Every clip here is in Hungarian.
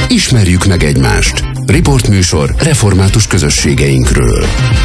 Ismerjük meg egymást. Riportműsor református közösségeinkről.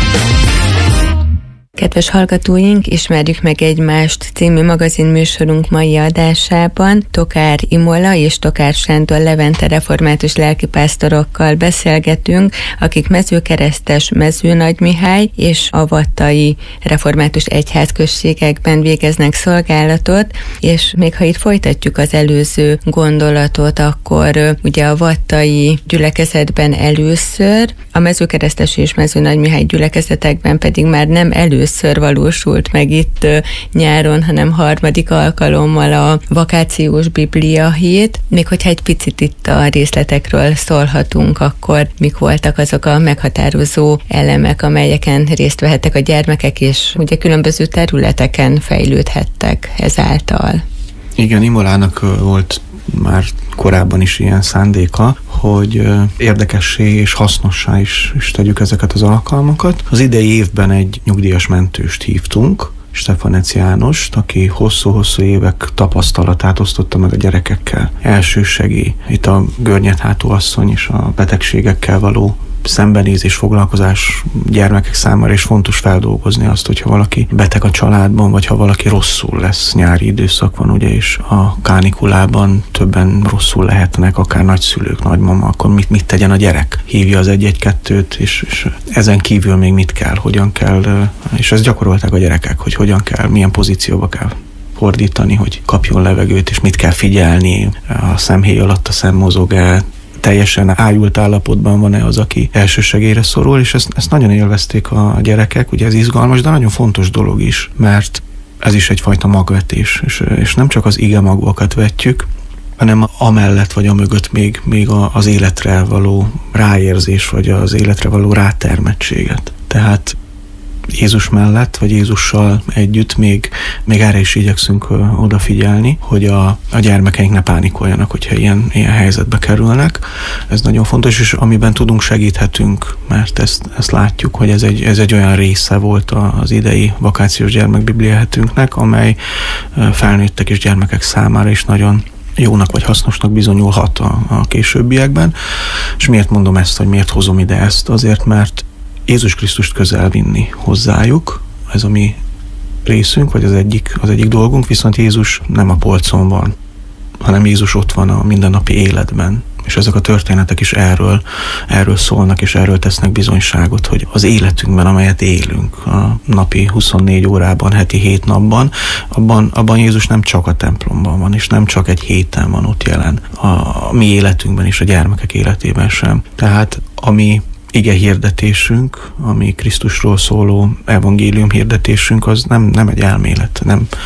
Kedves hallgatóink, Ismerjük meg egymást című magazinműsorunk mai adásában Tokár Imola és Tokár Sándor Levente református lelkipásztorokkal beszélgetünk, akik Mezőkeresztes, Mezőnagymihály és avattai református egyházközségekben végeznek szolgálatot, és még ha itt folytatjuk az előző gondolatot, akkor ugye a vattai gyülekezetben először, a Mezőkeresztes és Mezőnagymihály gyülekezetekben pedig már nem először valósult meg itt nyáron, hanem harmadik alkalommal a vakációs Biblia hét. Még hogyha egy picit itt a részletekről szólhatunk, akkor mik voltak azok a meghatározó elemek, amelyeken részt vehettek a gyermekek, és ugye különböző területeken fejlődhettek ezáltal. Igen, Imolának volt már korábban is ilyen szándéka, hogy érdekessé és hasznossá is tegyük ezeket az alkalmakat. Az idei évben egy nyugdíjas mentőst hívtunk, Stefanec Jánost, aki hosszú-hosszú évek tapasztalatát osztotta meg a gyerekekkel. Elsősegély, itt a görnyedhátú asszony és a betegségekkel való szembenézés, foglalkozás gyermekek számára, és fontos feldolgozni azt, hogyha valaki beteg a családban, vagy ha valaki rosszul lesz. Nyári időszak van, ugye, és a kánikulában többen rosszul lehetnek, akár nagyszülők, nagymama, akkor mit tegyen a gyerek? Hívja az 112-t, és ezen kívül még mit kell, hogyan kell, és ezt gyakorolták a gyerekek, hogy hogyan kell, milyen pozícióba kell fordítani, hogy kapjon levegőt, és mit kell figyelni, a szemhéj alatt a szem mozog-e, teljesen ájult állapotban van-e az, aki elsősegélyre szorul, és ezt nagyon élvezték a gyerekek, ugye ez izgalmas, de nagyon fontos dolog is, mert ez is egyfajta magvetés, és nem csak az ige magvakat vetjük, hanem amellett vagy amögött még az életre való ráérzés, vagy az életre való rátermettséget. Tehát Jézus mellett, vagy Jézussal együtt még erre is igyekszünk odafigyelni, hogy a gyermekeink ne pánikoljanak, hogyha ilyen helyzetbe kerülnek. Ez nagyon fontos, és amiben tudunk, segíthetünk, mert ezt látjuk, hogy ez egy olyan része volt az idei vakációs gyermekbibliahetünknek, amely felnőttek és gyermekek számára is nagyon jónak vagy hasznosnak bizonyulhat a későbbiekben. És miért mondom ezt, vagy miért hozom ide ezt? Azért, mert Jézus Krisztust közel vinni hozzájuk, ez a mi részünk, vagy az egyik dolgunk, viszont Jézus nem a polcon van, hanem Jézus ott van a mindennapi életben. És ezek a történetek is erről szólnak, és erről tesznek bizonyságot, hogy az életünkben, amelyet élünk, a napi 24 órában, heti 7 napban, abban Jézus nem csak a templomban van, és nem csak egy héten van ott jelen, a mi életünkben és a gyermekek életében sem. Tehát ami ige hirdetésünk, ami Krisztusról szóló evangélium hirdetésünk, az nem egy elmélet,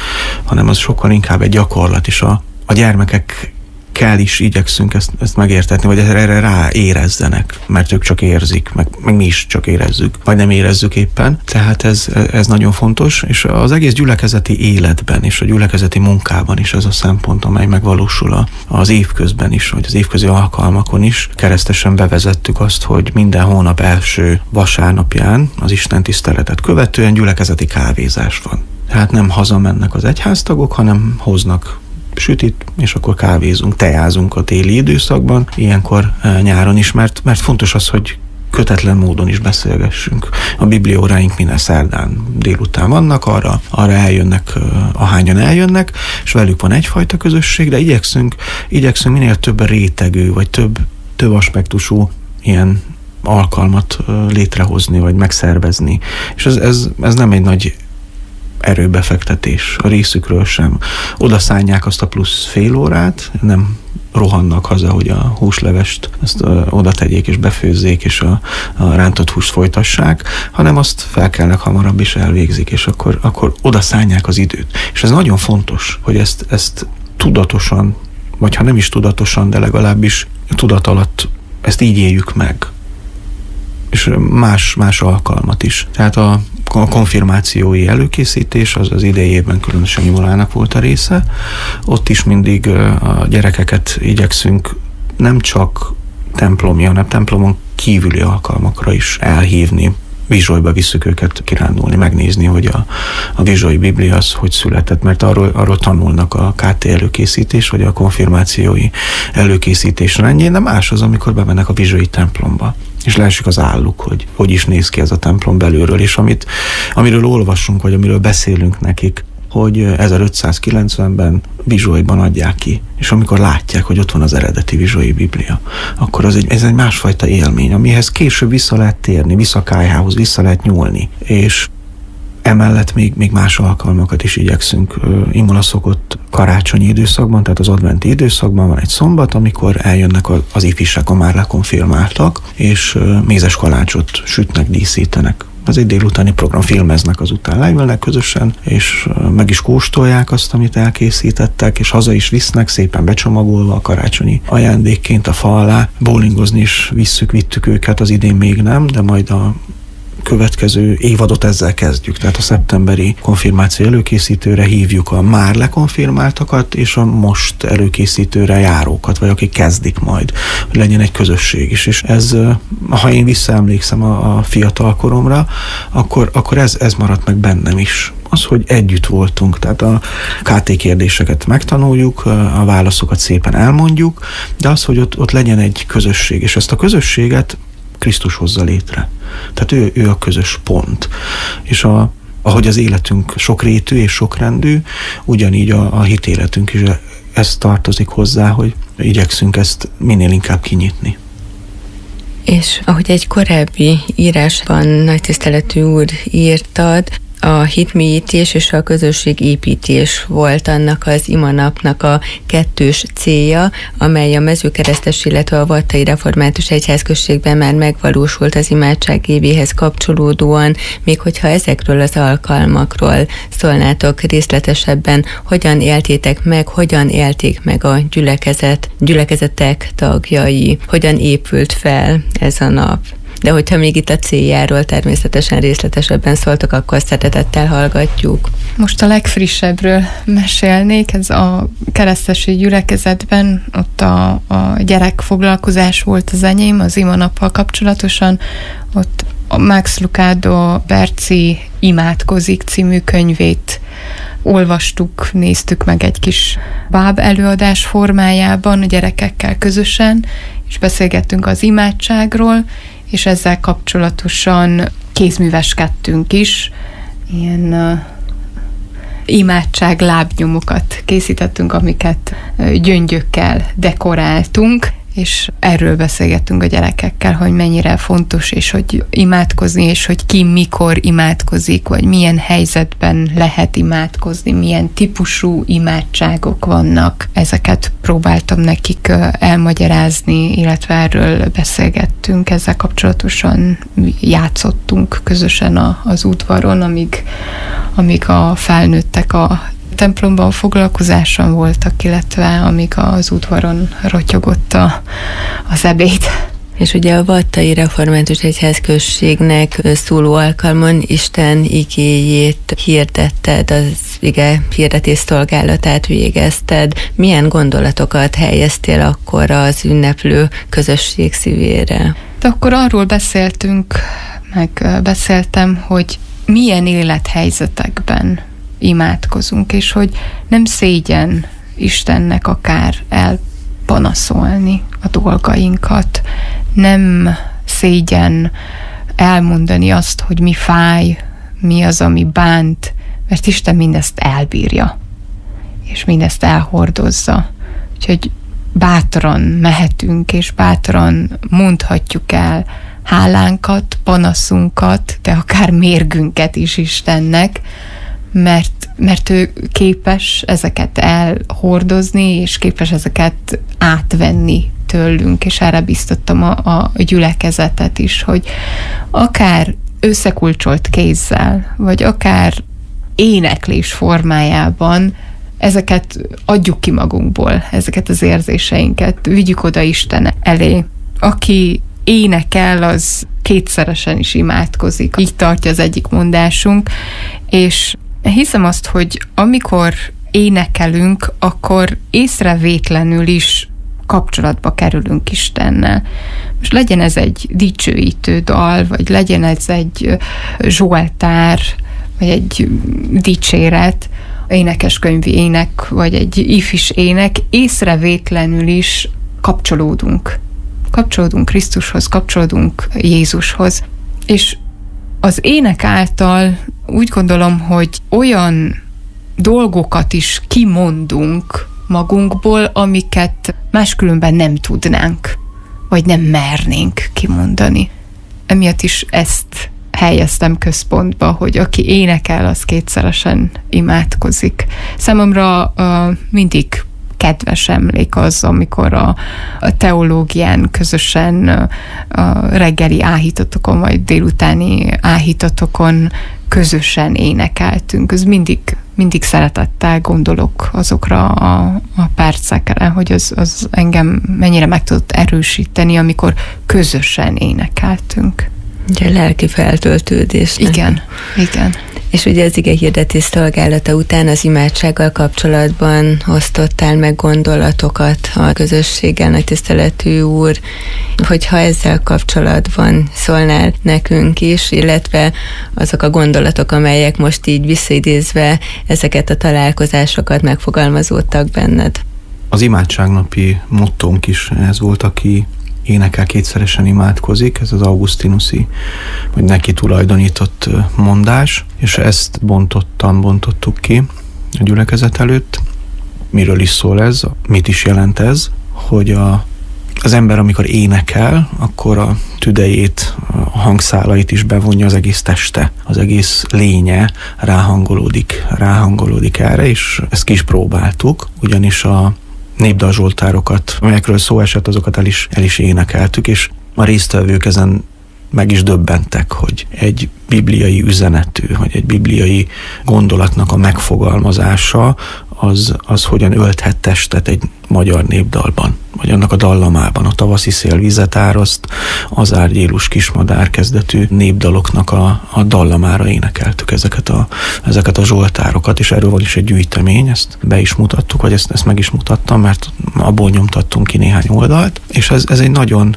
hanem az sokkal inkább egy gyakorlat, és a gyermekekkel is igyekszünk ezt megértetni, vagy erre ráérezzenek, mert ők csak érzik, meg mi is csak érezzük, vagy nem érezzük éppen. Tehát ez nagyon fontos, és az egész gyülekezeti életben és a gyülekezeti munkában is ez a szempont, amely megvalósul az évközben is, vagy az évközi alkalmakon is. Keresztesen bevezettük azt, hogy minden hónap első vasárnapján az Isten tiszteletet követően gyülekezeti kávézás van. Tehát nem hazamennek az egyháztagok, hanem hoznak sütit, és akkor kávézunk, teázunk a téli időszakban, ilyenkor nyáron is, mert fontos az, hogy kötetlen módon is beszélgessünk. A bibliaóráink minden szerdán délután vannak, arra eljönnek, ahányan eljönnek, és velük van egyfajta közösség, de igyekszünk minél több rétegű, vagy több aspektusú ilyen alkalmat létrehozni, vagy megszervezni. És ez nem egy nagy erőbefektetés a részükről sem. Oda szánják azt a plusz fél órát, nem rohannak haza, hogy a húslevest ezt oda tegyék és befőzzék, és a rántott húst folytassák, hanem azt felkelnek hamarabb is elvégzik, és akkor oda szánják az időt. És ez nagyon fontos, hogy ezt tudatosan, vagy ha nem is tudatosan, de legalábbis tudat alatt ezt így éljük meg. És más alkalmat is. Tehát a konfirmációi előkészítés az idei évben különösen Imolának volt a része. Ott is mindig a gyerekeket igyekszünk nem csak templomi, hanem templomon kívüli alkalmakra is elhívni. Vizsolyba visszük őket kirándulni, megnézni, hogy a vizsolyi Biblia az hogy született, mert arról tanulnak a KT előkészítés, vagy a konfirmációi előkészítés rendjén, de más az, amikor bemennek a vizsolyi templomba, és leesik az álluk, hogy is néz ki ez a templom belülről, és amiről olvasunk, vagy amiről beszélünk nekik, hogy 1590-ben Vizsolyban adják ki, és amikor látják, hogy ott van az eredeti vizsolyi Biblia, akkor ez egy másfajta élmény, amihez később vissza lehet térni, vissza kályhához, vissza lehet nyúlni, és emellett még más alkalmakat is igyekszünk. Imola szokott karácsonyi időszakban, tehát az adventi időszakban van egy szombat, amikor eljönnek az ifjúság, a már lekonfirmáltak, és mézes kalácsot sütnek, díszítenek. Ez egy délutáni program, filmeznek, azután leülnek közösen, és meg is kóstolják azt, amit elkészítettek, és haza is visznek, szépen becsomagolva a karácsonyi ajándékként a fa alá. Bowlingozni is vittük őket, az idén még nem, de majd a következő évadot ezzel kezdjük, tehát a szeptemberi konfirmáció előkészítőre hívjuk a már lekonfirmáltakat, és a most előkészítőre járókat, vagy akik kezdik majd, hogy legyen egy közösség is. És ez, ha én visszaemlékszem a fiatal koromra, akkor ez maradt meg bennem is. Az, hogy együtt voltunk, tehát a KT kérdéseket megtanuljuk, a válaszokat szépen elmondjuk, de az, hogy ott legyen egy közösség, és ezt a közösséget Krisztus hozza létre. Tehát ő a közös pont. És ahogy az életünk sokrétű és sokrendű, ugyanígy a hitéletünk is ez tartozik hozzá, hogy igyekszünk ezt minél inkább kinyitni. És ahogy egy korábbi írásban nagy tiszteletű úr írtad, a hitmélyítés és a közösségépítés volt annak az imanapnak a kettős célja, amely a Mezőkeresztes, illetve a Vattai Református Egyházközségben már megvalósult az imádság évéhez kapcsolódóan, még hogyha ezekről az alkalmakról szólnátok részletesebben, hogyan éltétek meg, hogyan élték meg a gyülekezetek tagjai, hogyan épült fel ez a nap. De hogyha még itt a céljáról természetesen részletesebben szóltok, akkor szeretettel hallgatjuk. Most a legfrissebbről mesélnék, ez a keresztesi gyülekezetben, ott a gyerekfoglalkozás volt az enyém, az imanappal kapcsolatosan, ott a Max Lucado Berci Imádkozik című könyvét olvastuk, néztük meg egy kis báb előadás formájában a gyerekekkel közösen, és beszélgettünk az imádságról, és ezzel kapcsolatosan kézműveskedtünk is, ilyen imádság lábnyomokat készítettünk, amiket gyöngyökkel dekoráltunk, és erről beszélgettünk a gyerekekkel, hogy mennyire fontos, és hogy imádkozni, és hogy ki mikor imádkozik, vagy milyen helyzetben lehet imádkozni, milyen típusú imádságok vannak. Ezeket próbáltam nekik elmagyarázni, illetve erről beszélgettünk, ezzel kapcsolatosan játszottunk közösen az udvaron, amíg a felnőttek a templomban foglalkozáson voltak, illetve amíg az udvaron rotyogott az ebéd. És ugye a Vattai Református Egyházközségnek szóló alkalmon Isten igéjét hirdetted, az ige hirdetés szolgálatát végezted. Milyen gondolatokat helyeztél akkor az ünneplő közösség szívére? De akkor arról beszéltem, hogy milyen élethelyzetekben imádkozunk, és hogy nem szégyen Istennek akár elpanaszolni a dolgainkat, nem szégyen elmondani azt, hogy mi fáj, mi az, ami bánt, mert Isten mindezt elbírja, és mindezt elhordozza. Úgyhogy bátran mehetünk, és bátran mondhatjuk el hálánkat, panaszunkat, de akár mérgünket is Istennek, mert ő képes ezeket elhordozni, és képes ezeket átvenni tőlünk, és erre biztattam a gyülekezetet is, hogy akár összekulcsolt kézzel, vagy akár éneklés formájában ezeket adjuk ki magunkból, ezeket az érzéseinket, vigyük oda Isten elé. Aki énekel, az kétszeresen is imádkozik. Így tartja az egyik mondásunk, és hiszem azt, hogy amikor énekelünk, akkor észrevétlenül is kapcsolatba kerülünk Istennel. Most legyen ez egy dicsőítő dal, vagy legyen ez egy zsoltár, vagy egy dicséret, énekeskönyvi ének, vagy egy ifis ének, észrevétlenül is kapcsolódunk. Kapcsolódunk Krisztushoz, kapcsolódunk Jézushoz. És az ének által úgy gondolom, hogy olyan dolgokat is kimondunk magunkból, amiket máskülönben nem tudnánk, vagy nem mernénk kimondani. Emiatt is ezt helyeztem központba, hogy aki énekel, az kétszeresen imádkozik. Számomra mindig kedves emlék az, amikor a teológián közösen a reggeli áhítatokon, vagy délutáni áhítatokon közösen énekeltünk. Ez mindig szeretettel gondolok azokra a percekre, hogy az engem mennyire meg tudott erősíteni, amikor közösen énekeltünk. Ugye lelki feltöltődés. Igen. És ugye az igehirdetés szolgálata után az imádsággal kapcsolatban osztottál meg gondolatokat a közösséggel, nagy tiszteletű úr, hogyha ezzel kapcsolatban szólnál nekünk is, illetve azok a gondolatok, amelyek most így visszaidézve ezeket a találkozásokat megfogalmazódtak benned. Az imádságnapi mottónk is ez volt, aki énekel, kétszeresen imádkozik, ez az augustinuszi, vagy neki tulajdonított mondás, és ezt bontottuk ki a gyülekezet előtt. Miről is szól ez, mit is jelent ez, hogy az ember, amikor énekel, akkor a tüdejét, a hangszálait is bevonja, az egész teste, az egész lénye ráhangolódik erre, és ezt ki is próbáltuk, ugyanis a népdalzsoltárokat, amelyekről szó esett, azokat el is énekeltük, és a résztvevők ezen meg is döbbentek, hogy egy bibliai üzenetű, vagy egy bibliai gondolatnak a megfogalmazása az hogyan ölthet testet egy magyar népdalban, vagy annak a dallamában. A tavaszi szél vizet áraszt, az árgyélus kismadár kezdetű népdaloknak a dallamára énekeltük ezeket a zsoltárokat, és erről van is egy gyűjtemény, ezt be is mutattuk, vagy ezt meg is mutattam, mert abból nyomtattunk ki néhány oldalt, és ez egy nagyon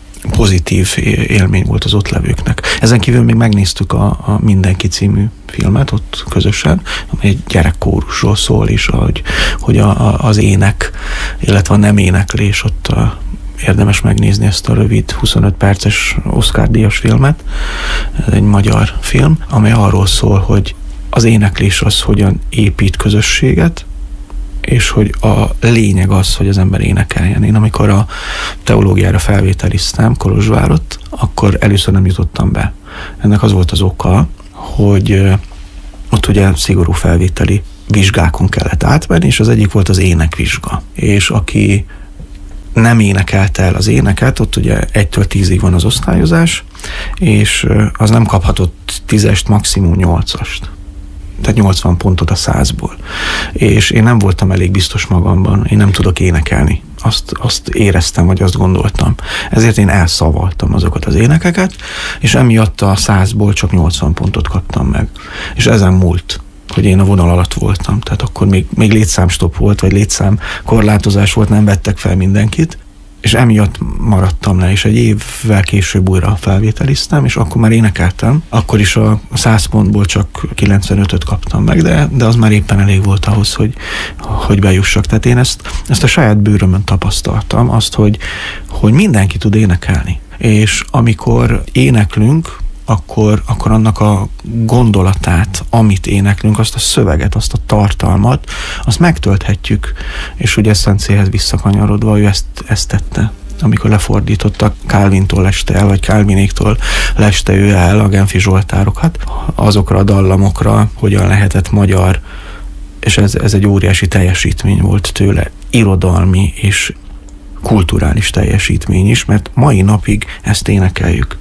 pozitív élmény volt az ott levőknek. Ezen kívül még megnéztük a Mindenki című filmet ott közösen, amely egy gyerekkórusról szól is, hogy az ének, illetve a nem éneklés, ott érdemes megnézni ezt a rövid 25 perces Oscar-díjas filmet. Ez egy magyar film, amely arról szól, hogy az éneklés az hogyan épít közösséget, és hogy a lényeg az, hogy az ember énekeljen. Én amikor a teológiára felvételiztem Kolozsvárott, akkor először nem jutottam be. Ennek az volt az oka, hogy ott ugye szigorú felvételi vizsgákon kellett átmenni, és az egyik volt az énekvizsga. És aki nem énekelte el az éneket, ott ugye 1-től 10-ig van az osztályozás, és az nem kaphatott 10-est, maximum 8-ast. Tehát 80 pontot a 100-ból. És én nem voltam elég biztos magamban, én nem tudok énekelni. Azt éreztem, vagy azt gondoltam. Ezért én elszavaltam azokat az énekeket, és emiatt a 100-ból csak 80 pontot kaptam meg. És ezen múlt, hogy én a vonal alatt voltam. Tehát akkor még létszámstopp volt, vagy létszámkorlátozás volt, nem vettek fel mindenkit, és emiatt maradtam le, és egy évvel később újra felvételiztem, és akkor már énekeltem. Akkor is a 100 pontból csak 95-öt kaptam meg, de az már éppen elég volt ahhoz, hogy bejussak. Tehát én ezt a saját bőrömön tapasztaltam, azt, hogy mindenki tud énekelni. És amikor éneklünk, akkor annak a gondolatát, amit éneklünk, azt a szöveget, azt a tartalmat, azt megtölthetjük. És ugye Szentzéhez visszakanyarodva ő ezt tette. Amikor lefordítottak Calvintól leste el, vagy Calvinéktól leste ő el a Genfi zsoltárokat, azokra a dallamokra hogyan lehetett magyar, és ez egy óriási teljesítmény volt tőle, irodalmi és kulturális teljesítmény is, mert mai napig ezt énekeljük.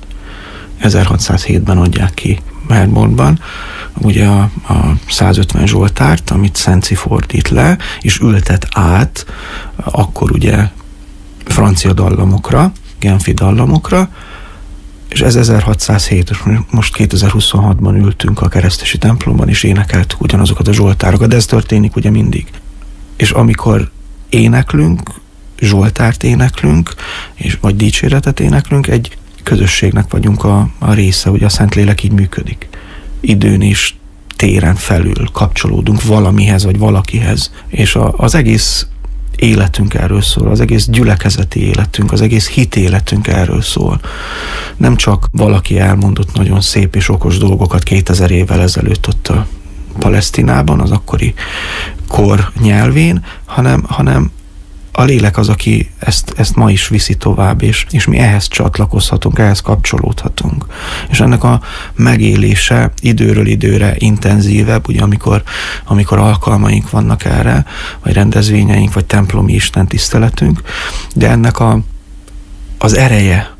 1607-ben adják ki Melbourne-ban, ugye a 150 zsoltárt, amit Szenci fordít le, és ültet át, akkor ugye francia dallamokra, genfi dallamokra, és ez 1607, és most 2026-ban ültünk a keresztesi templomban, és énekeltük ugyanazokat a zsoltárokat, de ez történik ugye mindig. És amikor éneklünk, zsoltárt éneklünk, vagy dicséretet éneklünk, egy közösségnek vagyunk a része, ugye a Szentlélek így működik. Időn és téren felül kapcsolódunk valamihez, vagy valakihez. És az egész életünk erről szól, az egész gyülekezeti életünk, az egész hitéletünk erről szól. Nem csak valaki elmondott nagyon szép és okos dolgokat 2000 évvel ezelőtt ott a Palesztinában, az akkori kor nyelvén, hanem a lélek az, aki ezt ma is viszi tovább, és mi ehhez csatlakozhatunk, ehhez kapcsolódhatunk. És ennek a megélése időről időre intenzívebb, ugye amikor alkalmaink vannak erre, vagy rendezvényeink, vagy templomi istentiszteletünk, de ennek az ereje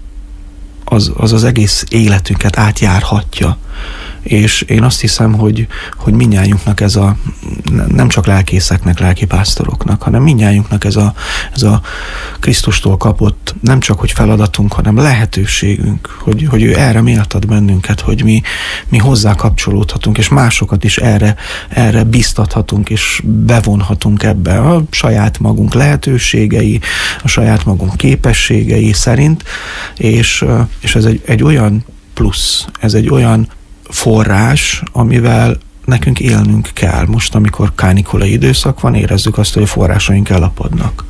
az egész életünket átjárhatja. És én azt hiszem, hogy mindnyájunknak ez nem csak lelkészeknek, lelkipásztoroknak, hanem mindnyájunknak ez a Krisztustól kapott nem csak hogy feladatunk, hanem lehetőségünk, hogy ő erre méltat bennünket, hogy mi hozzá kapcsolódhatunk, és másokat is erre biztathatunk, és bevonhatunk ebbe a saját magunk lehetőségei, a saját magunk képességei szerint, és ez egy olyan plusz, ez egy olyan forrás, amivel nekünk élnünk kell. Most, amikor kánikulai időszak van, érezzük azt, hogy a forrásaink elapadnak.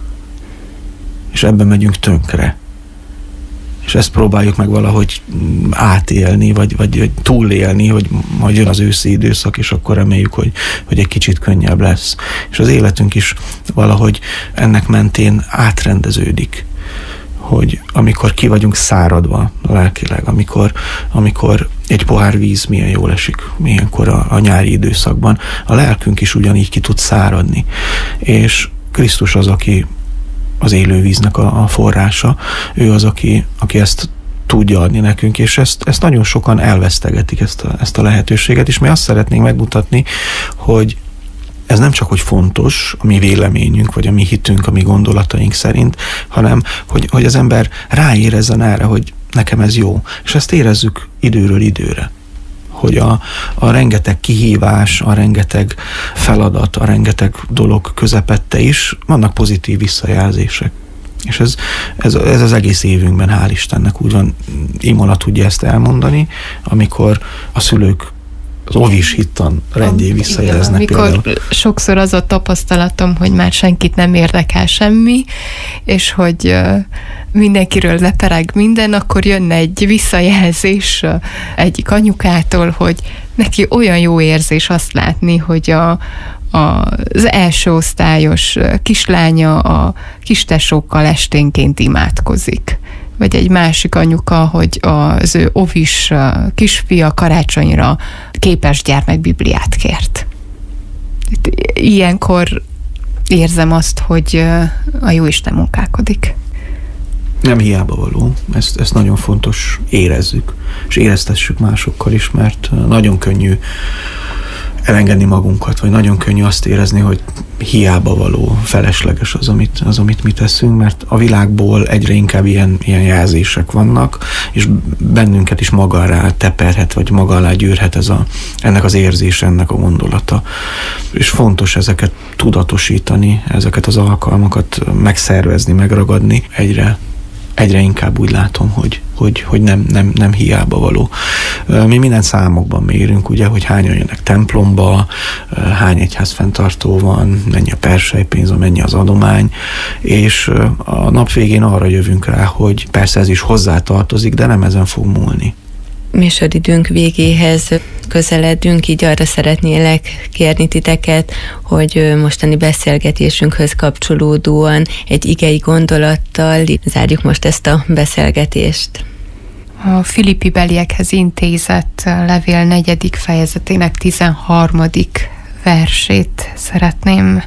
És ebben megyünk tönkre. És ezt próbáljuk meg valahogy átélni, vagy túlélni, hogy majd jön az őszi időszak, és akkor reméljük, hogy egy kicsit könnyebb lesz. És az életünk is valahogy ennek mentén átrendeződik. Hogy amikor ki vagyunk száradva lelkileg, amikor egy pohár víz milyen jól esik, milyenkor a nyári időszakban, a lelkünk is ugyanígy ki tud száradni. És Krisztus az, aki az élő víznek a forrása, ő az, aki ezt tudja adni nekünk, és ezt nagyon sokan elvesztegetik, ezt a lehetőséget, és mi azt szeretnénk megmutatni, hogy ez nem csak, hogy fontos a mi véleményünk, vagy a mi hitünk, a mi gondolataink szerint, hanem, hogy az ember ráérezzen erre, hogy nekem ez jó. És ezt érezzük időről időre. Hogy a rengeteg kihívás, a rengeteg feladat, a rengeteg dolog közepette is vannak pozitív visszajelzések. És ez az egész évünkben, hál' Istennek úgy van, Imola tudja ezt elmondani, amikor a szülők az ovis hittan rendjén visszajeleznek. Amikor például sokszor az a tapasztalatom, hogy már senkit nem érdekel semmi, és hogy mindenkiről lepereg minden, akkor jönne egy visszajelzés egyik anyukától, hogy neki olyan jó érzés azt látni, hogy az első osztályos kislánya a kistesókkal esténként imádkozik. Vagy egy másik anyuka, hogy az ő ovis kisfia karácsonyra képes gyermekbibliát kért. Ilyenkor érzem azt, hogy a Jóisten munkálkodik. Nem hiába való, ezt nagyon fontos érezzük, és éreztessük másokkal is, mert nagyon könnyű elengedni magunkat, vagy nagyon könnyű azt érezni, hogy hiába való, felesleges az, amit mi teszünk, mert a világból egyre inkább ilyen jelzések vannak, és bennünket is maga alá teperhet, vagy maga alá gyűrhet ennek az érzése, ennek a gondolata. És fontos ezeket tudatosítani, ezeket az alkalmakat megszervezni, megragadni. Egyre inkább úgy látom, hogy nem hiába való. Mi minden számokban mérünk, ugye, hogy hányan jönnek templomba, hány egyházfenntartó van, mennyi a perselypénz, mennyi az adomány, és a nap végén arra jövünk rá, hogy persze ez is hozzátartozik, de nem ezen fog múlni. Műsoridőnk végéhez közeledünk, így arra szeretnélek kérni titeket, hogy mostani beszélgetésünkhöz kapcsolódóan egy igei gondolattal zárjuk most ezt a beszélgetést. A Filippi beliekhez intézett levél 4. fejezetének 13. versét szeretném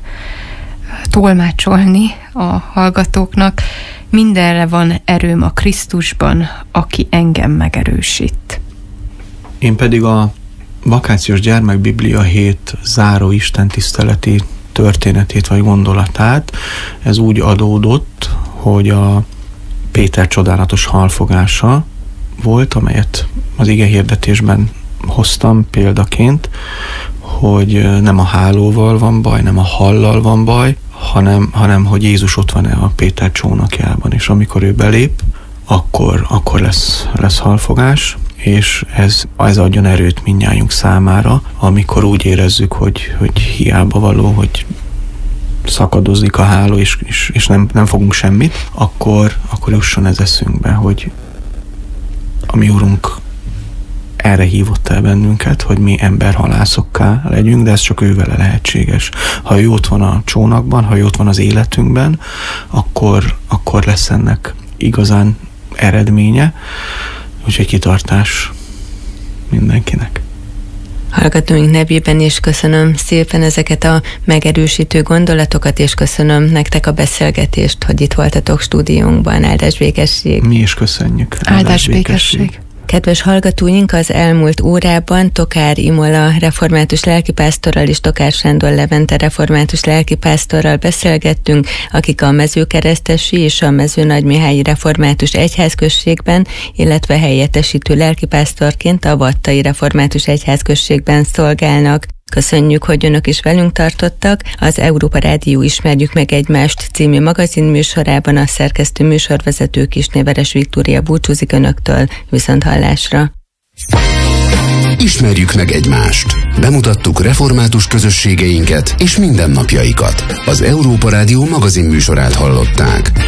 tolmácsolni a hallgatóknak. Mindenre van erőm a Krisztusban, aki engem megerősít. Én pedig a Vakációs Gyermekbiblia hét záró istentiszteleti történetét vagy gondolatát, ez úgy adódott, hogy a Péter csodálatos halfogása volt, amelyet az igehirdetésben hoztam példaként, hogy nem a hálóval van baj, nem a hallal van baj, hanem hogy Jézus ott van-e a Péter csónakjában, és amikor ő belép, akkor lesz halfogás, és ez adjon erőt mindnyájunk számára, amikor úgy érezzük, hogy hiába való, hogy szakadozik a háló, és nem fogunk semmit, akkor jusson ez eszünkbe, hogy a mi Urunk erre hívott el bennünket, hogy mi emberhalászokká legyünk, de ez csak ő vele lehetséges. Ha ő ott van a csónakban, ha ő ott van az életünkben, akkor lesz ennek igazán eredménye, úgyhogy kitartás mindenkinek. Hallgatóink nevében is köszönöm szépen ezeket a megerősítő gondolatokat, és köszönöm nektek a beszélgetést, hogy itt voltatok stúdiónkban. Áldás békesség! Mi is köszönjük! Áldás békesség! Kedves hallgatóink, az elmúlt órában Tokár Imola református lelkipásztorral és Tokár Sándor Levente református lelkipásztorral beszélgettünk, akik a Mezőkeresztesi és a Mezőnagymihályi református egyházközségben, illetve helyettesítő lelkipásztorként a Vattai református egyházközségben szolgálnak. Köszönjük, hogy önök is velünk tartottak. Az Európa Rádió Ismerjük meg egymást című magazinműsorában a szerkesztő műsorvezető Kisnéveres Viktória búcsúzik önöktől. Viszonthallásra! Ismerjük meg egymást. Bemutattuk református közösségeinket és mindennapjaikat. Az Európa Rádió magazinműsorát hallották.